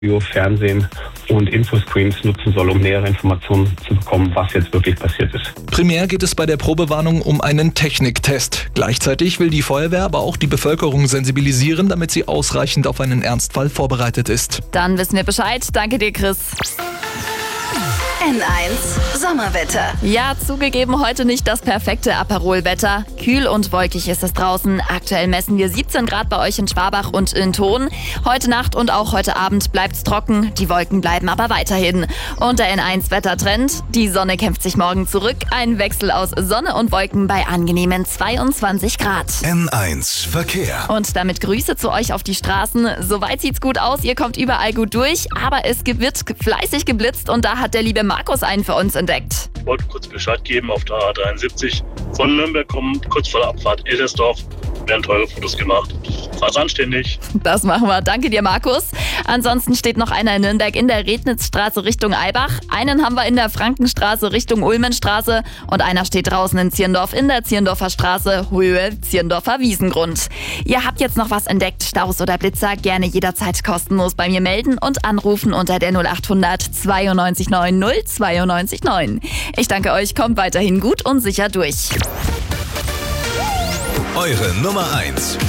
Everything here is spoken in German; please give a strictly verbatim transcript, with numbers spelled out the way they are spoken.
Radio, Fernsehen und Infoscreens nutzen soll, um nähere Informationen zu bekommen, was jetzt wirklich passiert ist. Primär geht es bei der Probewarnung um einen Techniktest. Gleichzeitig will die Feuerwehr aber auch die Bevölkerung sensibilisieren, damit sie ausreichend auf einen Ernstfall vorbereitet ist. Dann wissen wir Bescheid. Danke dir, Chris. N eins Sommerwetter. Ja, zugegeben, heute nicht das perfekte Aperol-Wetter. Kühl und wolkig ist es draußen. Aktuell messen wir siebzehn Grad bei euch in Schwabach und in Thon. Heute Nacht und auch heute Abend bleibt's trocken. Die Wolken bleiben aber weiterhin. Und der N eins Wettertrend: Die Sonne kämpft sich morgen zurück. Ein Wechsel aus Sonne und Wolken bei angenehmen zweiundzwanzig Grad. N eins Verkehr. Und damit Grüße zu euch auf die Straßen. Soweit sieht's gut aus. Ihr kommt überall gut durch. Aber es wird fleißig geblitzt und da hat der liebe Markus einen für uns entdeckt. Ich wollte kurz Bescheid geben, auf der A dreiundsiebzig von Nürnberg kommt, kurz vor der Abfahrt Edersdorf, werden teure Fotos gemacht. Fahr's anständig. Das machen wir. Danke dir, Markus. Ansonsten steht noch einer in Nürnberg in der Rednitzstraße Richtung Eibach. Einen haben wir in der Frankenstraße Richtung Ulmenstraße und einer steht draußen in Zierndorf in der Zierndorfer Straße, Höhe Zierndorfer Wiesengrund. Ihr habt jetzt noch was entdeckt, Staus oder Blitzer, gerne jederzeit kostenlos bei mir melden und anrufen unter der null acht hundert zweiundneunzig neun null zweiundneunzig neun. Ich danke euch, kommt weiterhin gut und sicher durch. Eure Nummer eins